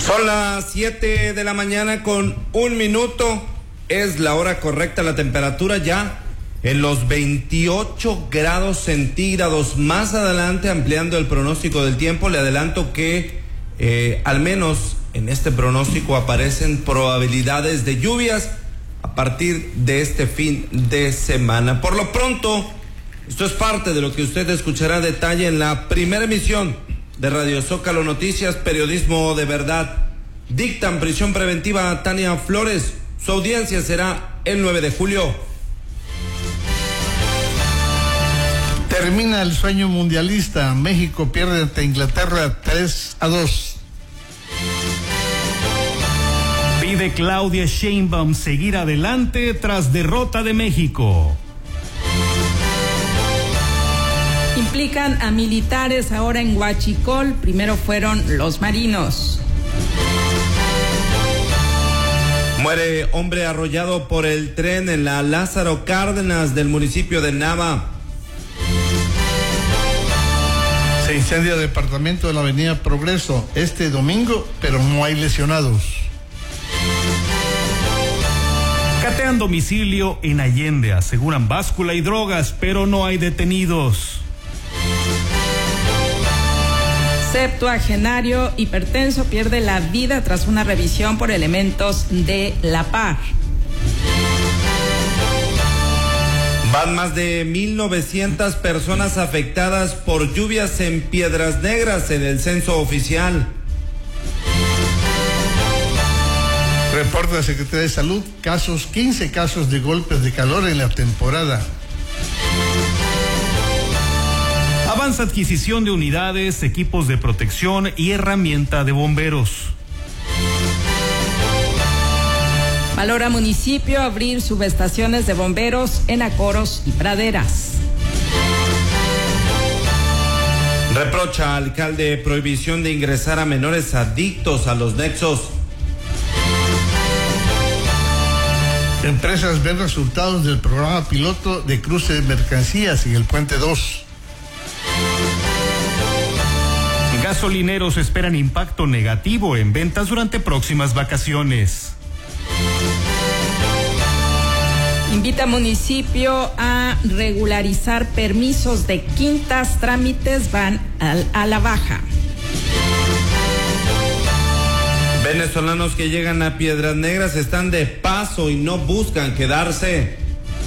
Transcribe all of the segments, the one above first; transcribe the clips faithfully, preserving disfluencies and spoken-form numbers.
Son las siete de la mañana con un minuto. Es la hora correcta. La temperatura ya en los veintiocho grados centígrados. Más adelante, ampliando el pronóstico del tiempo, le adelanto que eh, al menos en este pronóstico aparecen probabilidades de lluvias a partir de este fin de semana. Por lo pronto, esto es parte de lo que usted escuchará a detalle en la primera emisión de Radio Zócalo Noticias, periodismo de verdad. Dictan prisión preventiva a Tania Flores. Su audiencia será el nueve de julio. Termina el sueño mundialista. México pierde ante Inglaterra tres a dos. Pide Claudia Sheinbaum seguir adelante tras derrota de México. Implican a militares ahora en Huachicol. Primero fueron los marinos. Muere hombre arrollado por el tren en la Lázaro Cárdenas del municipio de Nava. Se incendia el departamento de la avenida Progreso este domingo, pero no hay lesionados. Catean domicilio en Allende, aseguran báscula y drogas, pero no hay detenidos. Septuagenario hipertenso pierde la vida tras una revisión por elementos de la P A R. Van más de mil novecientas personas afectadas por lluvias en Piedras Negras en el censo oficial. Reporta la Secretaría de Salud, casos, quince casos de golpes de calor en la temporada. Avanza adquisición de unidades, equipos de protección y herramienta de bomberos. Valora municipio abrir subestaciones de bomberos en Acoros y Praderas. Reprocha al alcalde prohibición de ingresar a menores adictos a los nexos. Empresas ven resultados del programa piloto de cruce de mercancías en el Puente dos. Gasolineros esperan impacto negativo en ventas durante próximas vacaciones. Invita a municipio a regularizar permisos de quintas, trámites van a, a la baja. Venezolanos que llegan a Piedras Negras están de paso y no buscan quedarse.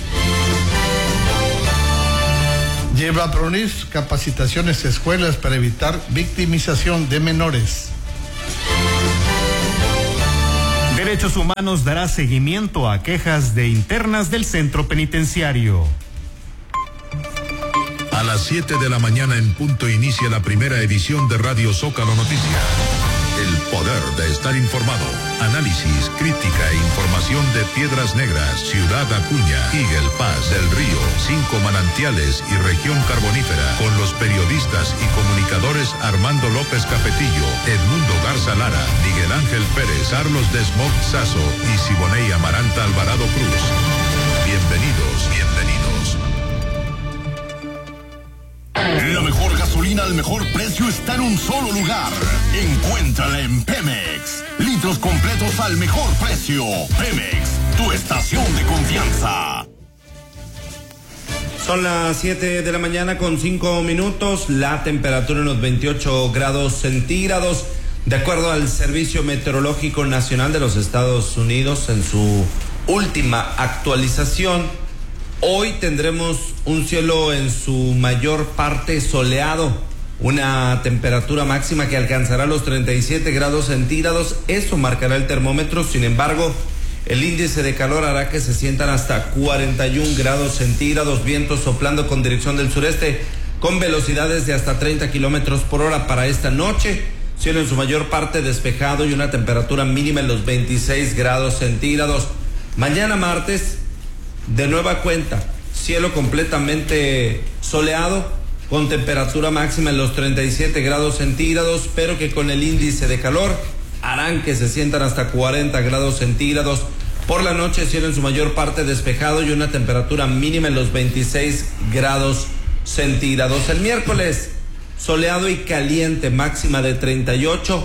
Lleva a PRONIS capacitaciones a escuelas para evitar victimización de menores. Derechos Humanos dará seguimiento a quejas de internas del centro penitenciario. A las siete de la mañana en punto inicia la primera edición de Radio Zócalo Noticias. El poder de estar informado. Análisis, crítica e información de Piedras Negras, Ciudad Acuña, Higuel Paz, Del Río, Cinco Manantiales y Región Carbonífera, con los periodistas y comunicadores Armando López Capetillo, Edmundo Garza Lara, Miguel Ángel Pérez, Carlos Desmog Sazo y Siboney Amaranta Alvarado Cruz. Bienvenidos, bienvenidos. La mejor gasolina al mejor precio está en un solo lugar. Encuéntrala en Pemex. Litros completos al mejor precio. Pemex, tu estación de confianza. Son las siete de la mañana con cinco minutos. La temperatura en los veintiocho grados centígrados. De acuerdo al Servicio Meteorológico Nacional de los Estados Unidos, en su última actualización, hoy tendremos un cielo en su mayor parte soleado, una temperatura máxima que alcanzará los treinta y siete grados centígrados. Eso marcará el termómetro. Sin embargo, el índice de calor hará que se sientan hasta cuarenta y un grados centígrados, vientos soplando con dirección del sureste con velocidades de hasta treinta kilómetros por hora para esta noche. Cielo en su mayor parte despejado y una temperatura mínima en los veintiséis grados centígrados. Mañana martes, de nueva cuenta, cielo completamente soleado, con temperatura máxima en los treinta y siete grados centígrados, pero que con el índice de calor harán que se sientan hasta cuarenta grados centígrados. Por la noche, cielo en su mayor parte despejado y una temperatura mínima en los veintiséis grados centígrados. El miércoles, soleado y caliente, máxima de treinta y ocho,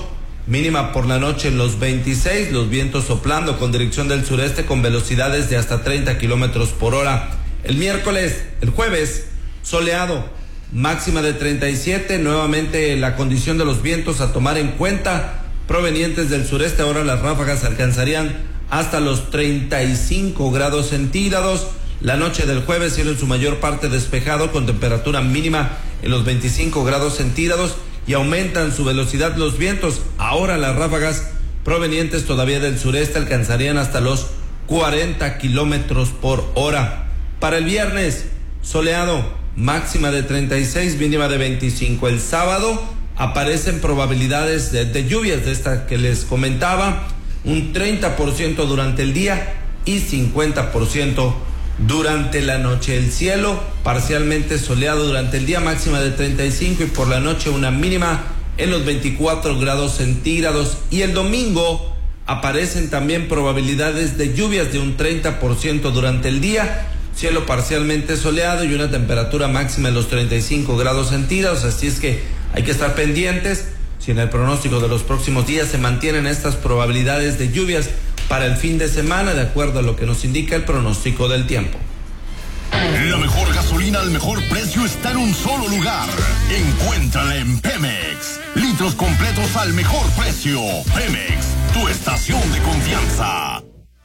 mínima por la noche en los veintiséis, los vientos soplando con dirección del sureste con velocidades de hasta treinta kilómetros por hora. El miércoles, el jueves, soleado, máxima de treinta y siete, nuevamente la condición de los vientos a tomar en cuenta, provenientes del sureste, ahora las ráfagas alcanzarían hasta los treinta y cinco grados centígrados. La noche del jueves, cielo en su mayor parte despejado con temperatura mínima en los veinticinco grados centígrados y aumentan su velocidad los vientos. Ahora las ráfagas provenientes todavía del sureste alcanzarían hasta los cuarenta kilómetros por hora. Para el viernes, soleado, máxima de treinta y seis, mínima de veinticinco. El sábado aparecen probabilidades de, de lluvias de esta que les comentaba, un treinta por ciento durante el día y cincuenta por ciento durante la noche. El cielo parcialmente soleado durante el día, máxima de treinta y cinco, y por la noche una mínima en los veinticuatro grados centígrados. Y el domingo aparecen también probabilidades de lluvias de un treinta por ciento durante el día, cielo parcialmente soleado y una temperatura máxima en los treinta y cinco grados centígrados. Así es que hay que estar pendientes si en el pronóstico de los próximos días se mantienen estas probabilidades de lluvias para el fin de semana, de acuerdo a lo que nos indica el pronóstico del tiempo. La mejor gasolina al mejor precio está en un solo lugar. Encuéntrala en Pemex. Litros completos al mejor precio. Pemex, tu estación de confianza.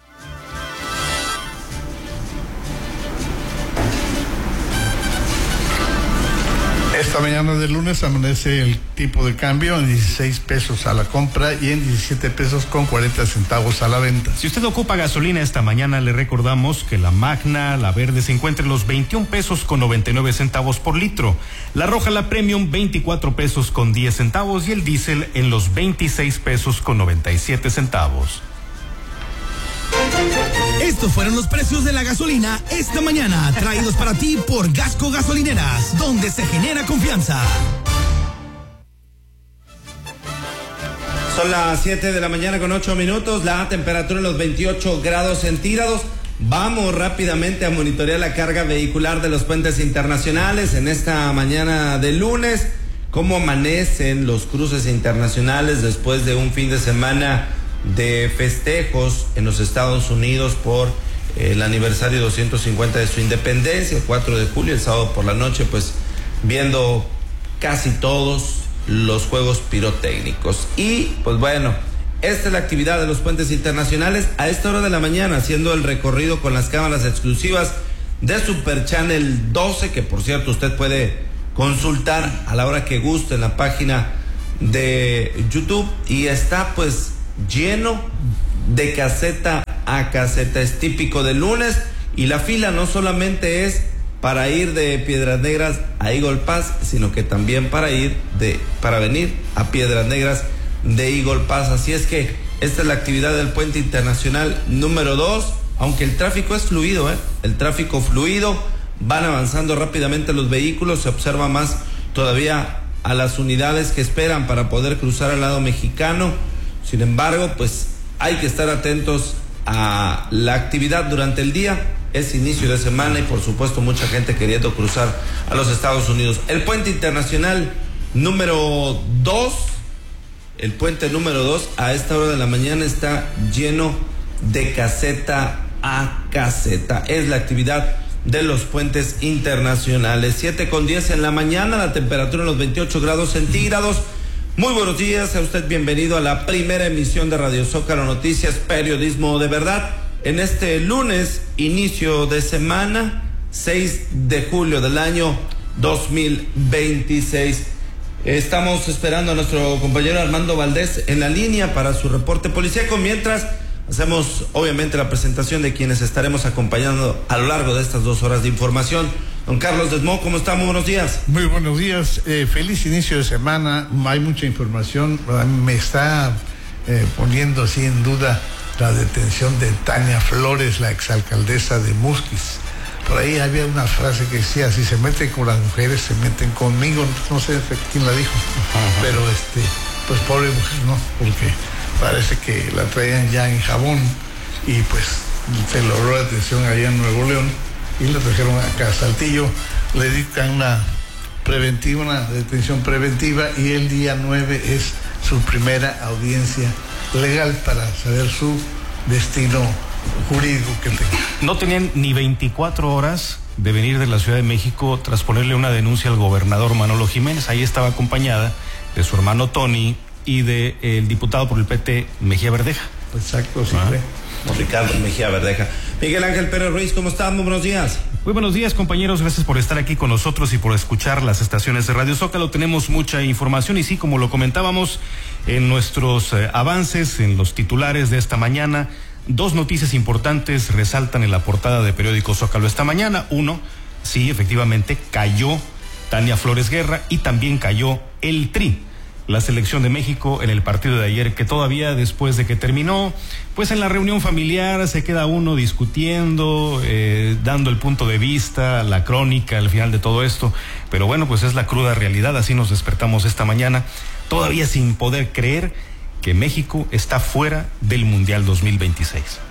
Esta mañana de lunes amanece el tipo de cambio en dieciséis pesos a la compra y en diecisiete pesos con cuarenta centavos a la venta. Si usted ocupa gasolina esta mañana, le recordamos que la Magna, la verde, se encuentra en los veintiún pesos con noventa y nueve centavos por litro. La roja, la Premium, veinticuatro pesos con diez centavos y el diésel en los veintiséis pesos con noventa y siete centavos. Estos fueron los precios de la gasolina esta mañana, traídos para ti por Gasco Gasolineras, donde se genera confianza. Son las siete de la mañana con ocho minutos, la temperatura en los veintiocho grados centígrados. Vamos rápidamente a monitorear la carga vehicular de los puentes internacionales en esta mañana de lunes. ¿Cómo amanecen los cruces internacionales después de un fin de semana de festejos en los Estados Unidos por eh, el aniversario doscientos cincuenta de su independencia, el cuatro de julio, el sábado por la noche, pues viendo casi todos los juegos pirotécnicos? Y pues bueno, esta es la actividad de los puentes internacionales a esta hora de la mañana, haciendo el recorrido con las cámaras exclusivas de Super Channel doce, que por cierto usted puede consultar a la hora que guste en la página de YouTube, y está pues lleno de caseta a caseta. Es típico de lunes y la fila no solamente es para ir de Piedras Negras a Eagle Pass, sino que también para ir de para venir a Piedras Negras de Eagle Pass. Así es que esta es la actividad del puente internacional número dos, aunque el tráfico es fluido, ¿eh? El tráfico fluido, van avanzando rápidamente los vehículos, se observa más todavía a las unidades que esperan para poder cruzar al lado mexicano. Sin embargo, pues hay que estar atentos a la actividad durante el día. Es inicio de semana y por supuesto mucha gente queriendo cruzar a los Estados Unidos. El puente internacional número dos, el puente número dos a esta hora de la mañana está lleno de caseta a caseta. Es la actividad de los puentes internacionales. siete con diez en la mañana, la temperatura en los veintiocho grados centígrados. Muy buenos días, a usted bienvenido a la primera emisión de Radio Zócalo Noticias, periodismo de verdad. En este lunes, inicio de semana, seis de julio del año dos mil veintiséis. Estamos esperando a nuestro compañero Armando Valdés en la línea para su reporte policíaco, mientras hacemos obviamente la presentación de quienes estaremos acompañando a lo largo de estas dos horas de información. Don Carlos Desmo, ¿cómo está? Muy buenos días. Muy buenos días, eh, feliz inicio de semana, hay mucha información. Me está eh, poniendo así en duda la detención de Tania Flores, la exalcaldesa de Musquis. Por ahí había una frase que decía: si se meten con las mujeres, se meten conmigo. No sé quién la dijo. Ajá. Pero este, pues pobre mujer, ¿no? Porque parece que la traían ya en jabón y pues se logró la detención allá en Nuevo León y la trajeron acá a Saltillo. Le dictan una preventiva, una detención preventiva, y el día nueve es su primera audiencia legal para saber su destino jurídico que tenga. No tenían ni veinticuatro horas de venir de la Ciudad de México tras ponerle una denuncia al gobernador Manolo Jiménez. Ahí estaba acompañada de su hermano Tony y del de, diputado por el P T, Mejía Verdeja. Exacto, sí. Ah. Ricardo Mejía Verdeja. Miguel Ángel Pérez Ruiz, ¿cómo estás? Muy buenos días. Muy buenos días, compañeros. Gracias por estar aquí con nosotros y por escuchar las estaciones de Radio Zócalo. Tenemos mucha información y sí, como lo comentábamos en nuestros eh, avances, en los titulares de esta mañana, dos noticias importantes resaltan en la portada de periódico Zócalo esta mañana. Uno, sí, efectivamente, cayó Tania Flores Guerra y también cayó el Tri. La selección de México en el partido de ayer, que todavía después de que terminó, pues en la reunión familiar se queda uno discutiendo, eh, dando el punto de vista, la crónica al final de todo esto, pero bueno, pues es la cruda realidad, así nos despertamos esta mañana, todavía sin poder creer que México está fuera del Mundial dos mil veintiséis.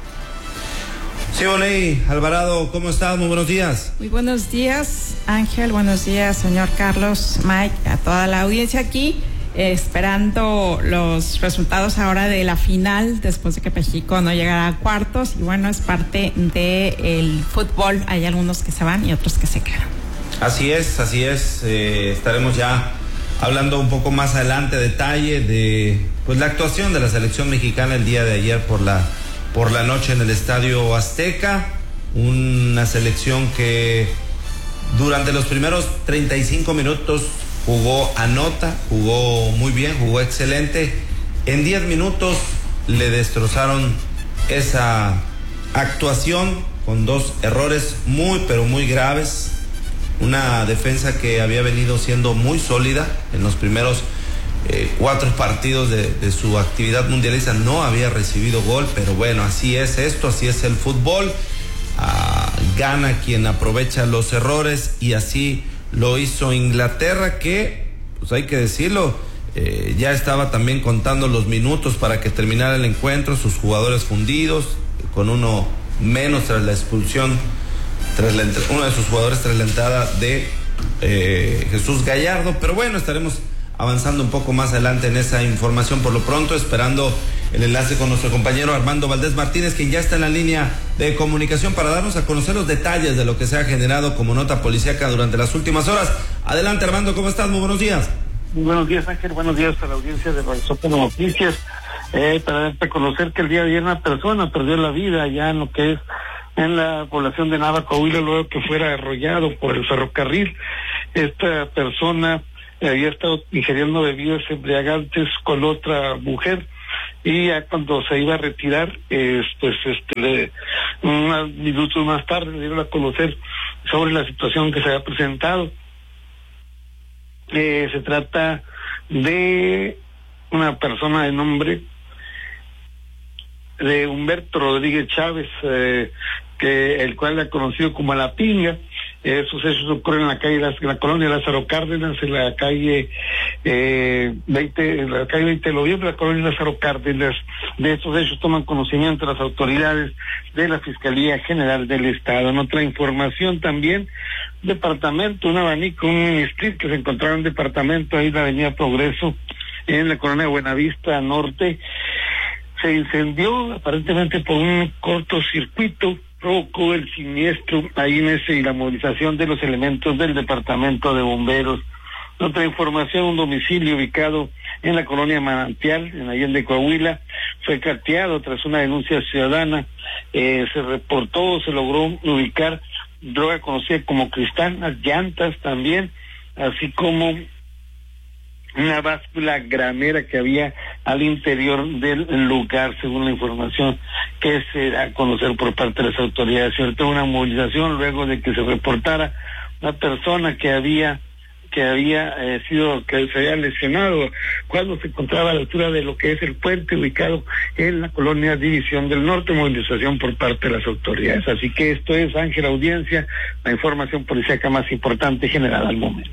Sí, Boney Alvarado, ¿cómo estás? Muy buenos días. Muy buenos días, Ángel, buenos días, señor Carlos, Mike, a toda la audiencia aquí. Esperando los resultados ahora de la final, después de que México no llegara a cuartos, y bueno, es parte del fútbol, hay algunos que se van y otros que se quedan. Así es, así es, eh, estaremos ya hablando un poco más adelante, detalle de pues la actuación de la selección mexicana el día de ayer por la, por la noche en el Estadio Azteca, una selección que durante los primeros treinta y cinco minutos jugó a nota, jugó muy bien, jugó excelente. En diez minutos le destrozaron esa actuación con dos errores muy, pero muy graves. Una defensa que había venido siendo muy sólida en los primeros eh, cuatro partidos de, de su actividad mundialista. No había recibido gol, pero bueno, así es esto, así es el fútbol. Ah, gana quien aprovecha los errores y así lo hizo Inglaterra, que, pues hay que decirlo, eh, ya estaba también contando los minutos para que terminara el encuentro, sus jugadores fundidos, con uno menos tras la expulsión, tras la, uno de sus jugadores tras la entrada de eh, Jesús Gallardo, pero bueno, estaremos avanzando un poco más adelante en esa información. Por lo pronto, esperando el enlace con nuestro compañero Armando Valdés Martínez, quien ya está en la línea de comunicación para darnos a conocer los detalles de lo que se ha generado como nota policíaca durante las últimas horas. Adelante, Armando, ¿cómo estás? Muy buenos días. Muy buenos días, Ángel. Buenos días a la audiencia de Radio Zócalo Noticias. Eh, para darte a conocer que el día de ayer una persona perdió la vida ya en lo que es en la población de Nava, Coahuila, luego que fuera arrollado por el ferrocarril. Esta persona había estado ingiriendo bebidas embriagantes con otra mujer y ya cuando se iba a retirar, eh, pues este, le, unos minutos más tarde le dieron a conocer sobre la situación que se había presentado. Eh, se trata de una persona de nombre de Humberto Rodríguez Chávez, eh, que el cual ha conocido como La Pinga. Esos hechos ocurren en la calle, en la colonia Lázaro Cárdenas, en la calle eh, veinte, en la calle veinte de noviembre, la colonia Lázaro Cárdenas. De estos hechos toman conocimiento las autoridades de la Fiscalía General del Estado. En otra información también, departamento, un abanico, un strip que se encontraba en departamento ahí en la avenida Progreso, en la colonia Buenavista Norte, se incendió aparentemente por un cortocircuito, provocó el siniestro ahí en ese y la movilización de los elementos del departamento de bomberos. Otra información, un domicilio ubicado en la colonia Manantial, en Allende, Coahuila, fue cateado tras una denuncia ciudadana. Eh, se reportó, se logró ubicar droga conocida como cristal, las llantas también, así como una báscula granera que había al interior del lugar, según la información que se da a conocer por parte de las autoridades. Cierto, una movilización luego de que se reportara una persona que había que había eh, sido, que se había lesionado cuando se encontraba a la altura de lo que es el puente ubicado en la colonia División del Norte, movilización por parte de las autoridades. Así que esto es, Ángel, audiencia, la información policíaca más importante generada al momento.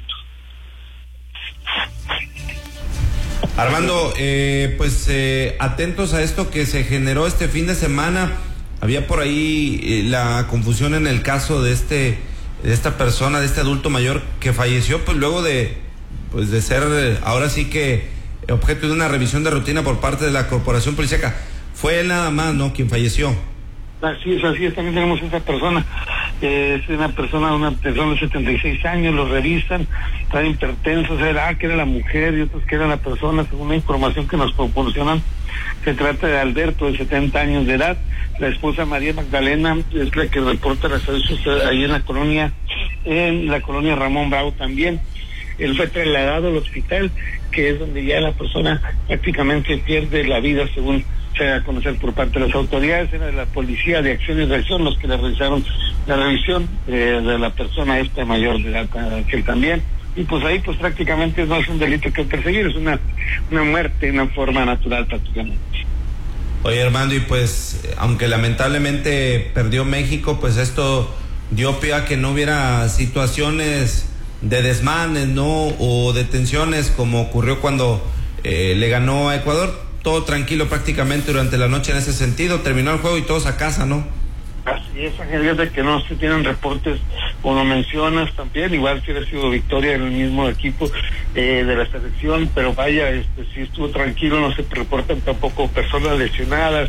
Armando, eh, pues eh, atentos a esto que se generó este fin de semana. Había por ahí eh, la confusión en el caso de este de esta persona, de este adulto mayor que falleció, pues luego de pues de ser eh, ahora sí que objeto de una revisión de rutina por parte de la corporación policíaca. Fue él nada más, ¿no?, quien falleció. Así es, así es, también tenemos esa persona, eh, es una persona, una persona de setenta y seis años, lo revisan, traen hipertensos, era ah, que era la mujer y otros que era la persona, según la información que nos proporcionan. Se trata de Alberto, de setenta años de edad. La esposa María Magdalena es la que reporta las hechos ahí en la colonia, en la colonia Ramón Bravo también. Él fue trasladado al hospital, que es donde ya la persona prácticamente pierde la vida, según se da a conocer por parte de las autoridades. Era de la Policía de Acción y Reacción los que le realizaron la revisión eh, de la persona esta mayor de edad, que él también. Y pues ahí pues prácticamente no es un delito que perseguir, es una, una muerte, una forma natural prácticamente. Oye, Armando, y pues aunque lamentablemente perdió México, pues esto dio pie a que no hubiera situaciones de desmanes, ¿no?, o detenciones como ocurrió cuando eh, le ganó a Ecuador. Todo tranquilo prácticamente durante la noche en ese sentido, terminó el juego y todos a casa, ¿no? Así es, Ángel, de que no se tienen reportes, como mencionas también, igual si hubiera sido victoria en el mismo equipo eh, de la selección, pero vaya, este sí estuvo tranquilo, no se reportan tampoco personas lesionadas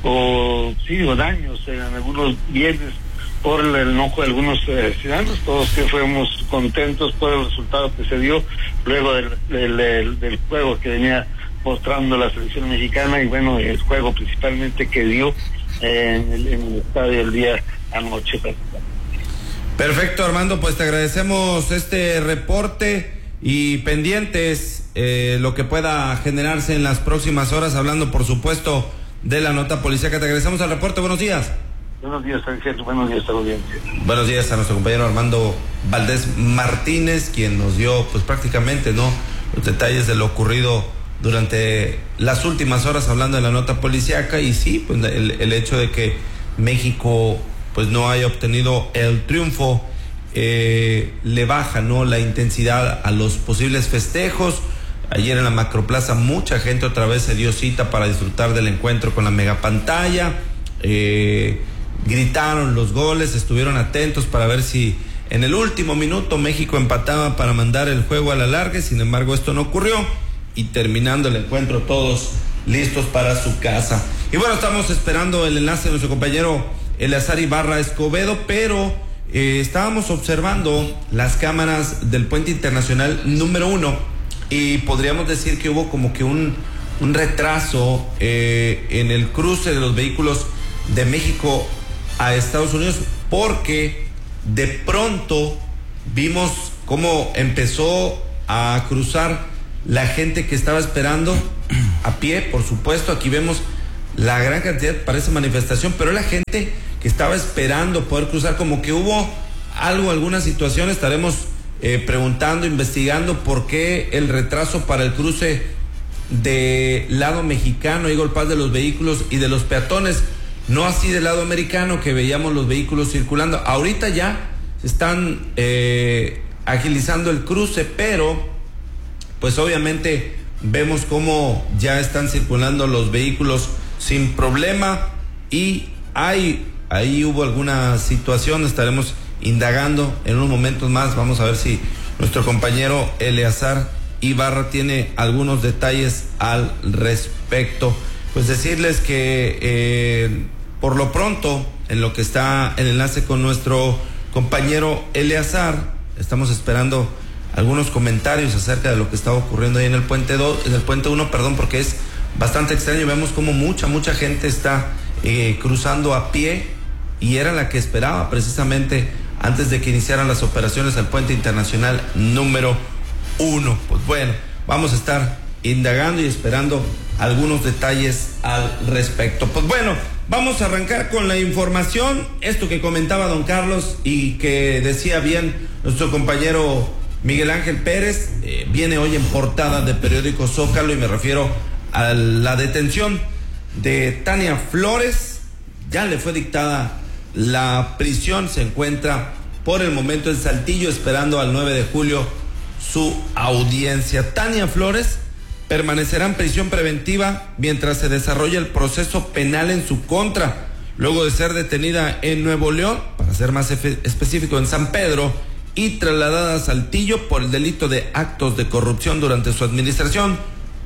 o sí, o daños en algunos bienes por el enojo de algunos eh, ciudadanos. Todos que fuimos contentos por el resultado que se dio luego del, del, del, del juego que venía mostrando la selección mexicana, y bueno, el juego principalmente que dio eh, en, el, en el estadio el día anoche. Perfecto, Armando, pues te agradecemos este reporte y pendientes eh, lo que pueda generarse en las próximas horas, hablando por supuesto de la nota policíaca. Te agradecemos el reporte, buenos días. Buenos días, Ángel, buenos días a la audiencia. Buenos días a nuestro compañero Armando Valdés Martínez, quien nos dio pues prácticamente, ¿no?, los detalles de lo ocurrido durante las últimas horas, hablando de la nota policíaca. Y sí, pues el, el hecho de que México pues no haya obtenido el triunfo eh, le baja, ¿no?, la intensidad a los posibles festejos. Ayer en la Macroplaza mucha gente otra vez se dio cita para disfrutar del encuentro con la megapantalla. Eh, gritaron los goles, estuvieron atentos para ver si en el último minuto México empataba para mandar el juego a la larga. Sin embargo, esto no ocurrió, y terminando el encuentro todos listos para su casa. Y bueno, estamos esperando el enlace de nuestro compañero Eleazar Ibarra Escobedo, pero eh, estábamos observando las cámaras del puente internacional número uno, y podríamos decir que hubo como que un, un retraso eh, en el cruce de los vehículos de México a Estados Unidos, porque de pronto vimos cómo empezó a cruzar la gente que estaba esperando a pie. Por supuesto, aquí vemos la gran cantidad, parece manifestación, pero la gente que estaba esperando poder cruzar, como que hubo algo, alguna situación. Estaremos eh, preguntando, investigando por qué el retraso para el cruce del lado mexicano, digo, el paso de los vehículos y de los peatones, no así del lado americano, que veíamos los vehículos circulando. Ahorita ya se están eh, agilizando el cruce, pero pues obviamente vemos cómo ya están circulando los vehículos sin problema, y hay, ahí hubo alguna situación. Estaremos indagando en unos momentos más. Vamos a ver si nuestro compañero Eleazar Ibarra tiene algunos detalles al respecto. Pues decirles que eh, por lo pronto, en lo que está el enlace con nuestro compañero Eleazar, estamos esperando algunos comentarios acerca de lo que está ocurriendo ahí en el puente dos, en el puente uno, perdón, porque es bastante extraño. Vemos como mucha, mucha gente está eh, cruzando a pie, y era la que esperaba precisamente antes de que iniciaran las operaciones al puente internacional número uno. Pues bueno, vamos a estar indagando y esperando algunos detalles al respecto. Pues bueno, vamos a arrancar con la información. Esto que comentaba don Carlos y que decía bien nuestro compañero Miguel Ángel Pérez, eh, viene hoy en portada de periódico Zócalo, y me refiero a la detención de Tania Flores. Ya le fue dictada la prisión, se encuentra por el momento en Saltillo esperando al nueve de julio su audiencia. Tania Flores permanecerá en prisión preventiva mientras se desarrolla el proceso penal en su contra, luego de ser detenida en Nuevo León, para ser más específico en San Pedro, y trasladada a Saltillo por el delito de actos de corrupción durante su administración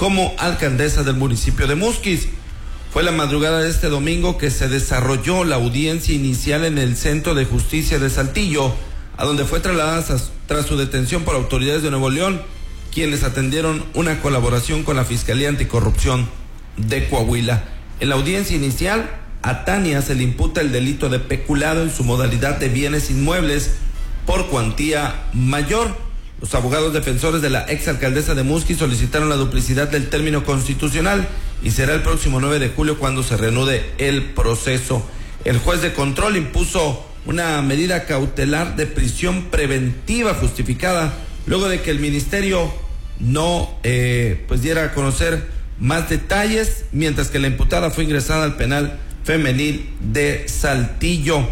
como alcaldesa del municipio de Musquis. Fue la madrugada de este domingo que se desarrolló la audiencia inicial en el Centro de Justicia de Saltillo, a donde fue trasladada tras su detención por autoridades de Nuevo León, quienes atendieron una colaboración con la Fiscalía Anticorrupción de Coahuila. En la audiencia inicial, a Tania se le imputa el delito de peculado en su modalidad de bienes inmuebles por cuantía mayor. Los abogados defensores de la exalcaldesa de Musquis solicitaron la duplicidad del término constitucional y será el próximo nueve de julio cuando se reanude el proceso. El juez de control impuso una medida cautelar de prisión preventiva justificada luego de que el ministerio no eh, pues diera a conocer más detalles, mientras que la imputada fue ingresada al penal femenil de Saltillo.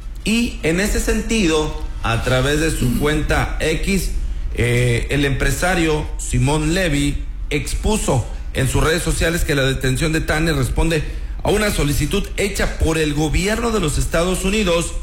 Y en ese sentido, a través de su cuenta X, eh, el empresario Simón Levy expuso en sus redes sociales que la detención de Tania responde a una solicitud hecha por el gobierno de los Estados Unidos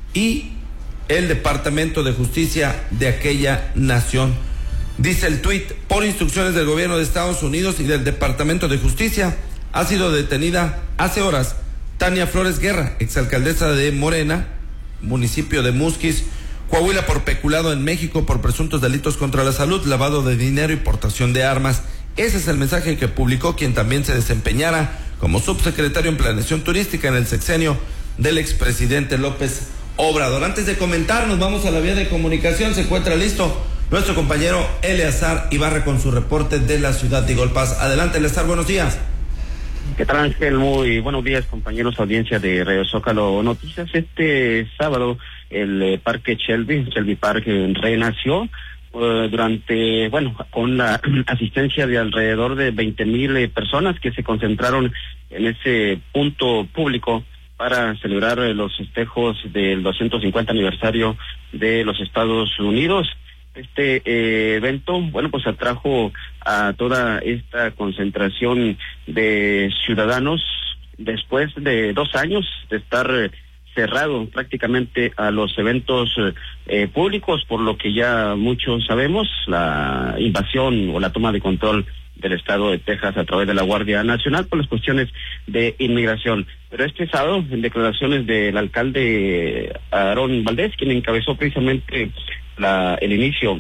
y el Departamento de Justicia de aquella nación. Dice el tuit: por instrucciones del gobierno de Estados Unidos y del Departamento de Justicia, ha sido detenida hace horas Tania Flores Guerra, exalcaldesa de Morena, municipio de Musquis, Coahuila, por peculado en México por presuntos delitos contra la salud, lavado de dinero y portación de armas. Ese es el mensaje que publicó quien también se desempeñara como subsecretario en Planeación Turística en el sexenio del expresidente López Obrador. Antes de comentar, nos vamos a la vía de comunicación. Se encuentra listo nuestro compañero Eleazar Ibarra con su reporte de la ciudad de Golpaz. Adelante, Eleazar, buenos días. ¿Qué tal, Ángel? Muy buenos días, compañeros, audiencia de Radio Zócalo Noticias. Este sábado el eh, Parque Shelby, Shelby Park, eh, renació eh, durante, bueno, con la asistencia de alrededor de veinte mil eh, personas que se concentraron en ese punto público para celebrar eh, los festejos del doscientos cincuenta aniversario de los Estados Unidos. Este eh, evento, bueno, pues atrajo a toda esta concentración de ciudadanos después de dos años de estar eh, cerrado prácticamente a los eventos eh, públicos, por lo que ya muchos sabemos, la invasión o la toma de control del estado de Texas a través de la Guardia Nacional por las cuestiones de inmigración. Pero este sábado, en declaraciones del alcalde Aarón Valdés, quien encabezó precisamente la el inicio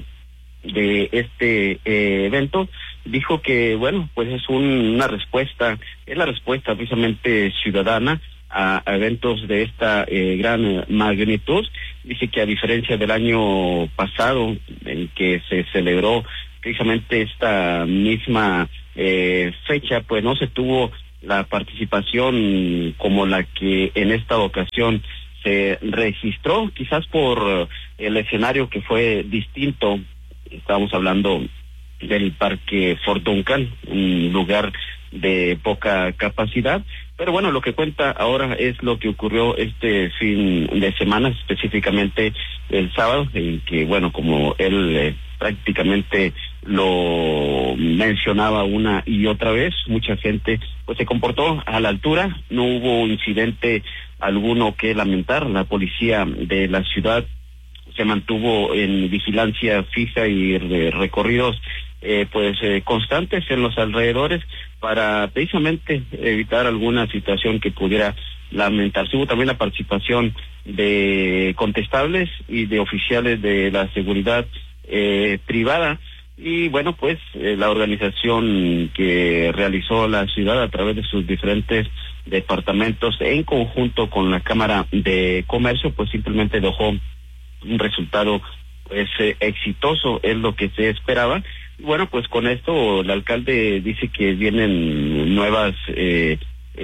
de este eh, evento, dijo que, bueno, pues es un, una respuesta, es la respuesta precisamente ciudadana a, a eventos de esta eh, gran magnitud. Dice que a diferencia del año pasado, en que se celebró precisamente esta misma eh, fecha, pues no se tuvo la participación como la que en esta ocasión se registró, quizás por el escenario que fue distinto. Estábamos hablando del Parque Fort Duncan, un lugar de poca capacidad, pero bueno, lo que cuenta ahora es lo que ocurrió este fin de semana, específicamente el sábado, en que, bueno, como él eh, prácticamente lo mencionaba una y otra vez, mucha gente pues se comportó a la altura, no hubo incidente alguno que lamentar. La policía de la ciudad se mantuvo en vigilancia fija y de recorridos eh, pues eh, constantes en los alrededores para precisamente evitar alguna situación que pudiera lamentarse. Hubo también la participación de contestables y de oficiales de la seguridad eh, privada. Y bueno, pues eh, la organización que realizó la ciudad a través de sus diferentes departamentos en conjunto con la Cámara de Comercio, pues simplemente dejó un resultado pues eh, exitoso, es lo que se esperaba. Y bueno, pues con esto el alcalde dice que vienen nuevas eh,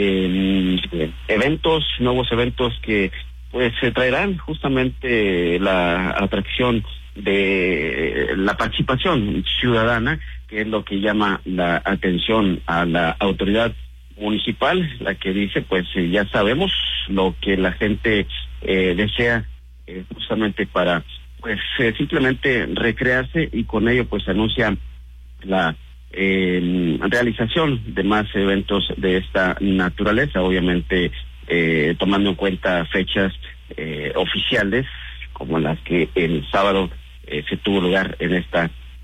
eh, eventos, nuevos eventos que pues se traerán justamente la atracción de la participación ciudadana, que es lo que llama la atención a la autoridad municipal, la que dice, pues eh, ya sabemos lo que la gente eh, desea eh, justamente para pues eh, simplemente recrearse, y con ello pues anuncia la eh, realización de más eventos de esta naturaleza, obviamente eh, tomando en cuenta fechas eh, oficiales como las que el sábado eh, se tuvo lugar en esta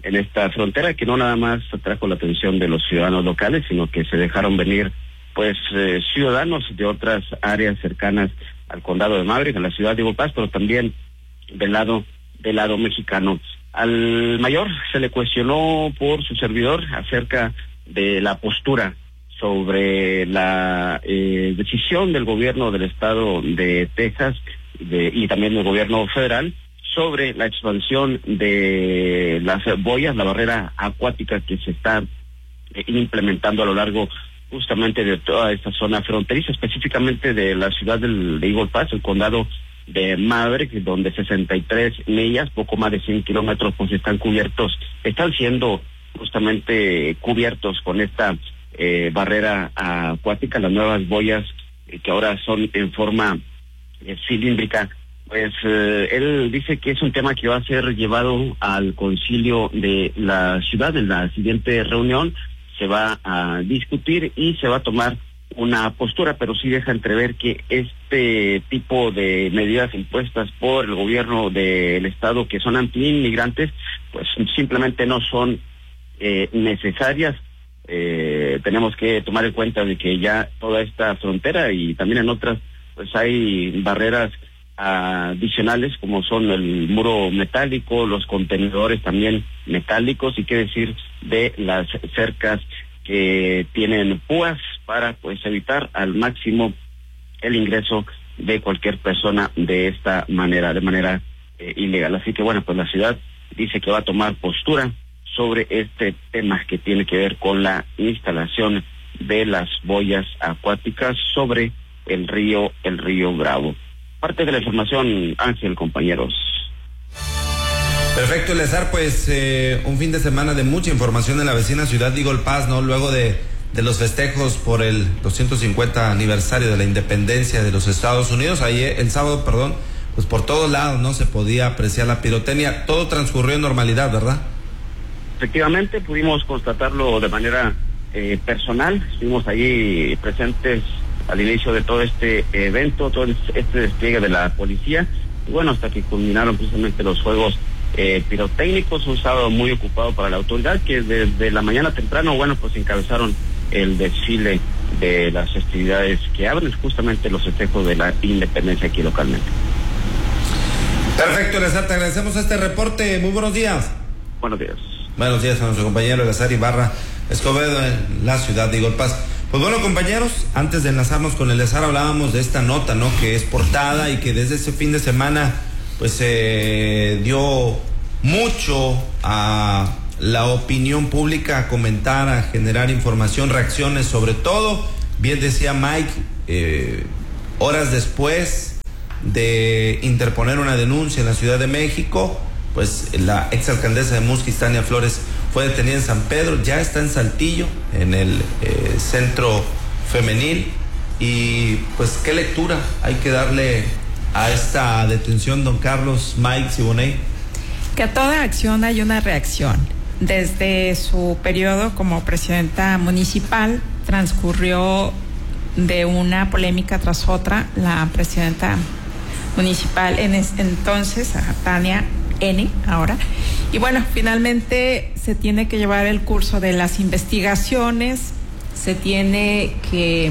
en esta frontera, que no nada más atrajo la atención de los ciudadanos locales, sino que se dejaron venir pues eh, ciudadanos de otras áreas cercanas al condado de Maverick, a la ciudad de Eagle Pass, pero también del lado del lado mexicano. Al mayor se le cuestionó por su servidor acerca de la postura sobre la eh, decisión del gobierno del estado de Texas de, y también del gobierno federal sobre la expansión de las boyas, la barrera acuática que se está eh, implementando a lo largo justamente de toda esta zona fronteriza, específicamente de la ciudad del, de Eagle Pass, el condado de Maverick, donde sesenta y tres millas, poco más de cien kilómetros, pues están cubiertos, están siendo justamente cubiertos con esta eh, barrera acuática, las nuevas boyas eh, que ahora son en forma eh, cilíndrica. Pues eh, él dice que es un tema que va a ser llevado al concilio de la ciudad. En la siguiente reunión se va a discutir y se va a tomar una postura, pero sí deja entrever que este tipo de medidas impuestas por el gobierno del estado, que son anti-inmigrantes, pues simplemente no son eh, necesarias. Eh, tenemos que tomar en cuenta de que ya toda esta frontera y también en otras, pues hay barreras adicionales, como son el muro metálico, los contenedores también metálicos, y qué decir de las cercas que tienen púas para pues evitar al máximo el ingreso de cualquier persona de esta manera, de manera eh, ilegal. Así que bueno, pues la ciudad dice que va a tomar postura sobre este tema que tiene que ver con la instalación de las boyas acuáticas sobre el río, el río Bravo. Parte de la información, Ángel, compañeros. Perfecto, Eleazar, pues eh, un fin de semana de mucha información en la vecina ciudad de Eagle Pass, ¿no? Luego de, de los festejos por el doscientos cincuenta aniversario de la independencia de los Estados Unidos, ahí el sábado, perdón, pues por todos lados no se podía apreciar la pirotecnia, todo transcurrió en normalidad, ¿verdad? Efectivamente, pudimos constatarlo de manera eh, personal, estuvimos allí presentes al inicio de todo este evento, todo este despliegue de la policía, y bueno, hasta que culminaron precisamente los juegos eh, pirotécnicos, un sábado muy ocupado para la autoridad, que desde la mañana temprano, bueno, pues encabezaron el desfile de las festividades que abren justamente los festejos de la independencia aquí localmente. Perfecto, Eleazar, te agradecemos este reporte, muy buenos días. Buenos días. Buenos días a nuestro compañero Eleazar Ibarra Escobedo en la ciudad de Eagle Pass. Pues bueno, compañeros, antes de enlazarnos con Eleazar hablábamos de esta nota, ¿no? Que es portada y que desde ese fin de semana pues se eh, dio mucho a la opinión pública, a comentar, a generar información, reacciones, sobre todo, bien decía Mike, eh, horas después de interponer una denuncia en la Ciudad de México, pues la exalcaldesa de Musquis, Tania Flores, fue detenida en San Pedro, ya está en Saltillo, en el eh, centro femenil, y pues qué lectura hay que darle a esta detención, don Carlos, Mike, Siboney. Que a toda acción hay una reacción. Desde su periodo como presidenta municipal transcurrió de una polémica tras otra. La presidenta municipal en ese entonces, a Tania N, ahora, y bueno, finalmente se tiene que llevar el curso de las investigaciones, se tiene que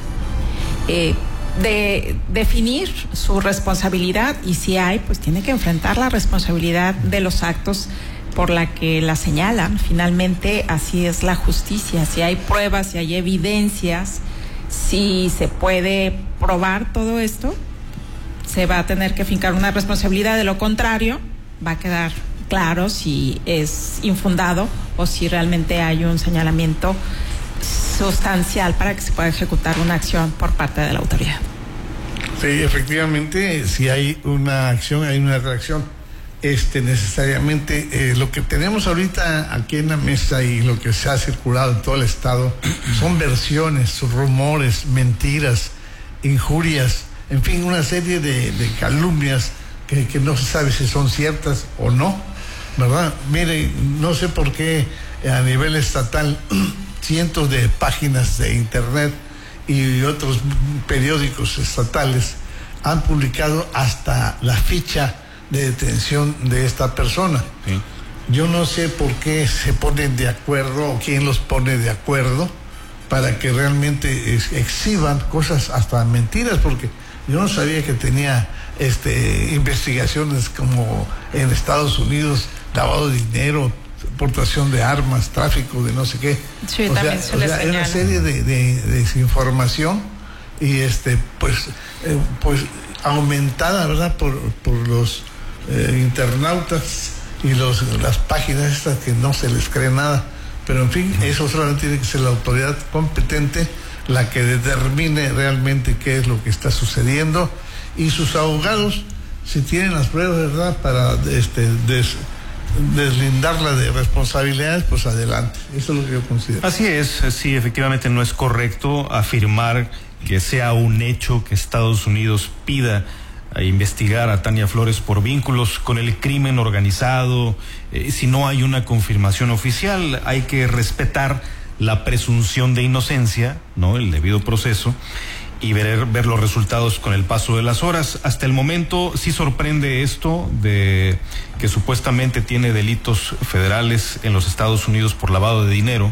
eh, de definir su responsabilidad, y si hay, pues tiene que enfrentar la responsabilidad de los actos por la que la señalan. Finalmente así es la justicia, si hay pruebas, si hay evidencias, si se puede probar todo esto, se va a tener que fincar una responsabilidad. De lo contrario, va a quedar claro si es infundado o si realmente hay un señalamiento sustancial para que se pueda ejecutar una acción por parte de la autoridad. Sí, efectivamente, si hay una acción, hay una reacción. Este, necesariamente, eh, lo que tenemos ahorita aquí en la mesa y lo que se ha circulado en todo el estado son versiones, rumores, mentiras, injurias, en fin, una serie de, de calumnias que, que no se sabe si son ciertas o no, ¿verdad? Mire, no sé por qué a nivel estatal cientos de páginas de internet y otros periódicos estatales han publicado hasta la ficha de detención de esta persona. Sí. Yo no sé por qué se ponen de acuerdo o quién los pone de acuerdo para que realmente es, exhiban cosas, hasta mentiras, porque yo no sabía que tenía este investigaciones como en Estados Unidos, lavado de dinero, portación de armas, tráfico de no sé qué. Sí, o también sea, se o les sea, señala. una serie de, de, de desinformación y este pues eh, pues aumentada, ¿verdad? por, por los eh, internautas y los las páginas estas que no se les cree nada. Pero en fin, eso solamente tiene que ser la autoridad competente la que determine realmente qué es lo que está sucediendo, y sus abogados, si tienen las pruebas, ¿verdad?, para este des, deslindarla de responsabilidades, pues adelante. Eso es lo que yo considero. Así es, sí, efectivamente no es correcto afirmar que sea un hecho que Estados Unidos pida a investigar a Tania Flores por vínculos con el crimen organizado. Eh, si no hay una confirmación oficial, hay que respetar la presunción de inocencia, ¿no?, el debido proceso, y ver, ver los resultados con el paso de las horas. Hasta el momento sí sorprende esto de que supuestamente tiene delitos federales en los Estados Unidos por lavado de dinero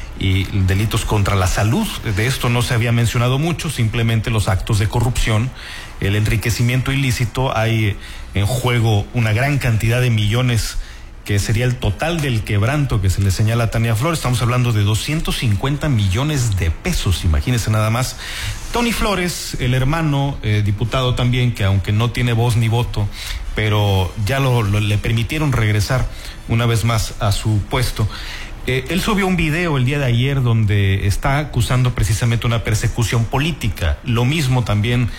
y delitos contra la salud. De esto no se había mencionado mucho, simplemente los actos de corrupción, el enriquecimiento ilícito. Hay en juego una gran cantidad de millones, que sería el total del quebranto que se le señala a Tania Flores. Estamos hablando de doscientos cincuenta millones de pesos, imagínense nada más. Tony Flores, el hermano eh, diputado también, que aunque no tiene voz ni voto, pero ya lo, lo, le permitieron regresar una vez más a su puesto. Eh, él subió un video el día de ayer donde está acusando precisamente una persecución política. Lo mismo también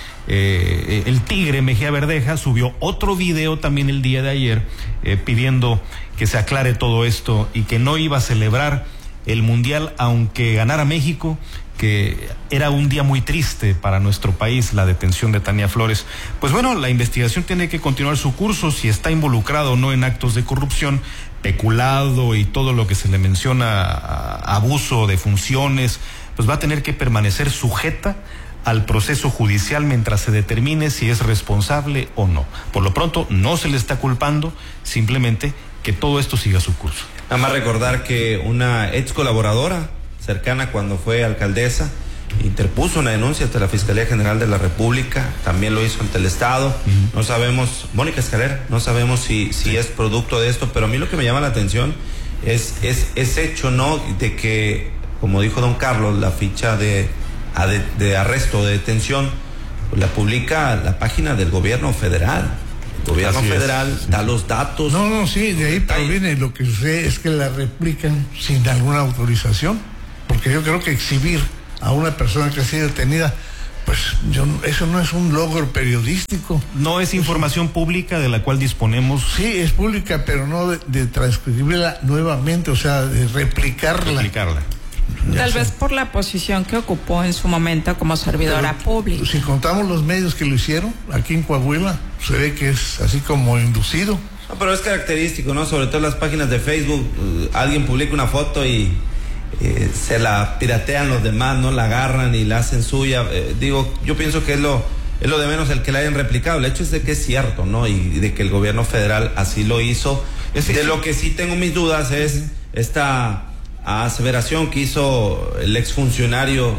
eh, el Tigre Mejía Verdeja subió otro video también el día de ayer eh, pidiendo que se aclare todo esto y que no iba a celebrar el Mundial aunque ganara México, que era un día muy triste para nuestro país la detención de Tania Flores. Pues bueno, la investigación tiene que continuar su curso, si está involucrado o no en actos de corrupción, peculado y todo lo que se le menciona, a, abuso de funciones, pues va a tener que permanecer sujeta al proceso judicial mientras se determine si es responsable o no. Por lo pronto no se le está culpando, simplemente que todo esto siga su curso. Nada más recordar que una ex colaboradora cercana cuando fue alcaldesa interpuso una denuncia ante la Fiscalía General de la República, también lo hizo ante el Estado. Uh-huh. No sabemos, Mónica Escalera, no sabemos si, si sí. es producto de esto, pero a mí lo que me llama la atención es es, es hecho, ¿no?, de que, como dijo don Carlos, la ficha de, de, de arresto, de detención, pues la publica la página del gobierno federal. El gobierno Así federal es. da los datos. No, no, sí, de ahí proviene. Lo que sucede es que la replican sin alguna autorización, porque yo creo que exhibir a una persona que ha sido detenida, pues yo, eso no es un logro periodístico. No es información eso, pública de la cual disponemos. Sí, es pública, pero no de, de transcribirla nuevamente, o sea, de replicarla. Replicarla. Ya Tal sé. vez por la posición que ocupó en su momento como servidora pero, pública. Si contamos los medios que lo hicieron, aquí en Coahuila, se ve que es así como inducido. No, pero es característico, ¿no? Sobre todo en las páginas de Facebook, uh, alguien publica una foto y Eh, se la piratean los demás, no la agarran y la hacen suya. Eh, digo, yo pienso que es lo es lo de menos el que la hayan replicado. El hecho es de que es cierto, ¿no? Y de que el gobierno federal así lo hizo. Es de lo que sí tengo mis dudas es esta aseveración que hizo el exfuncionario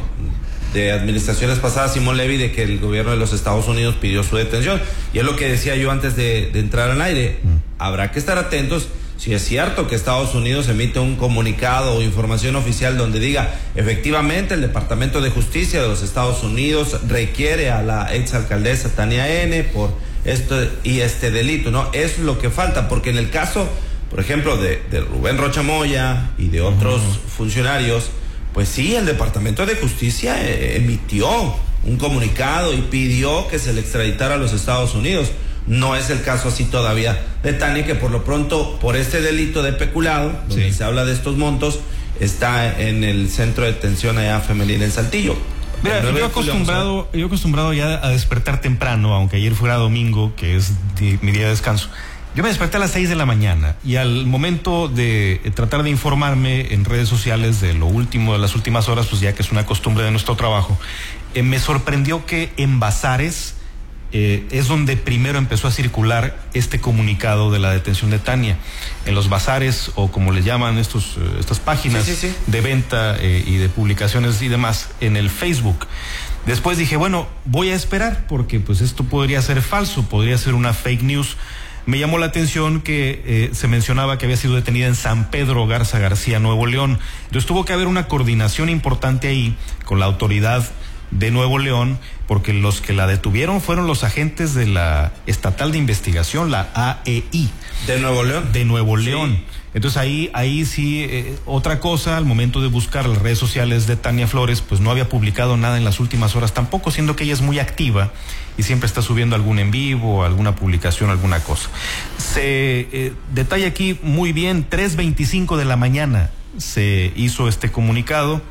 de administraciones pasadas, Simón Levy, de que el gobierno de los Estados Unidos pidió su detención. Y es lo que decía yo antes de, de entrar al aire. Habrá que estar atentos si es cierto que Estados Unidos emite un comunicado o información oficial donde diga efectivamente el Departamento de Justicia de los Estados Unidos requiere a la exalcaldesa Tania N por esto y este delito, ¿no? Eso es lo que falta, porque en el caso, por ejemplo, de, de Rubén Rocha Moya y de otros uh-huh. funcionarios, pues sí, el Departamento de Justicia eh, emitió un comunicado y pidió que se le extraditara a los Estados Unidos. No es el caso así todavía de Tania, que por lo pronto, por este delito de peculado, donde sí. se habla de estos montos, está en el centro de detención allá femenil en Saltillo. Mira, yo acostumbrado, yo acostumbrado ya a despertar temprano, aunque ayer fuera domingo, que es di, mi día de descanso. Yo me desperté a las seis de la mañana y al momento de eh, tratar de informarme en redes sociales de lo último de las últimas horas, pues ya que es una costumbre de nuestro trabajo, eh, me sorprendió que en bazares eh, es donde primero empezó a circular este comunicado de la detención de Tania. En los bazares, o como les llaman estos, eh, estas páginas sí, sí, sí. de venta eh, y de publicaciones y demás, en el Facebook. Después dije, bueno, voy a esperar, porque pues esto podría ser falso, podría ser una fake news. Me llamó la atención que eh, se mencionaba que había sido detenida en San Pedro Garza García, Nuevo León. Entonces tuvo que haber una coordinación importante ahí con la autoridad de Nuevo León, porque los que la detuvieron fueron los agentes de la Estatal de Investigación, la A E I. ¿De Nuevo León? De Nuevo León. Sí. Entonces ahí, ahí sí, eh, otra cosa, al momento de buscar las redes sociales de Tania Flores, pues no había publicado nada en las últimas horas tampoco, siendo que ella es muy activa y siempre está subiendo algún en vivo, alguna publicación, alguna cosa. Se eh, detalla aquí muy bien, tres veinticinco de la mañana se hizo este comunicado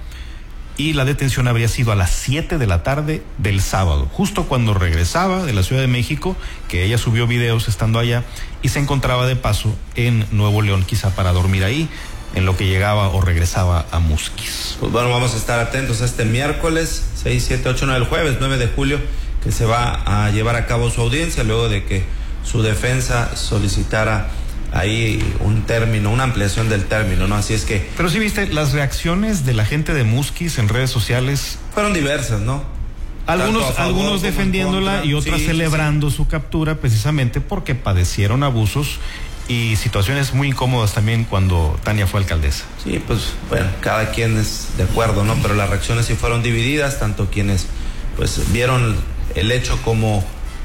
y la detención habría sido a las siete de la tarde del sábado, justo cuando regresaba de la Ciudad de México, que ella subió videos estando allá y se encontraba de paso en Nuevo León, quizá para dormir ahí, en lo que llegaba o regresaba a Musquis. Pues bueno, vamos a estar atentos a este miércoles, seis, siete, ocho, nueve, el jueves, nueve de julio, que se va a llevar a cabo su audiencia, luego de que su defensa solicitara ahí un término, una ampliación del término, ¿no? Así es que... Pero sí viste, las reacciones de la gente de Musquis en redes sociales... Fueron diversas, ¿no? Algunos, favor, algunos defendiéndola y otras sí, celebrando sí. su captura, precisamente porque padecieron abusos y situaciones muy incómodas también cuando Tania fue alcaldesa. Sí, pues bueno, cada quien es de acuerdo, ¿no? Pero las reacciones sí fueron divididas, tanto quienes pues vieron el hecho como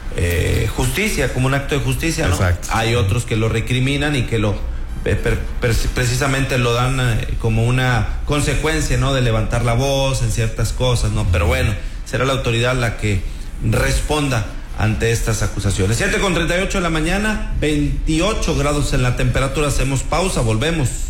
eh, justicia, como un acto de justicia, ¿no? Exacto. Hay otros que lo recriminan y que lo eh, per, per, precisamente lo dan eh, como una consecuencia, ¿no? De levantar la voz en ciertas cosas, ¿no? Pero bueno, será la autoridad la que responda ante estas acusaciones. siete con treinta y ocho de la mañana, veintiocho grados en la temperatura. Hacemos pausa, volvemos.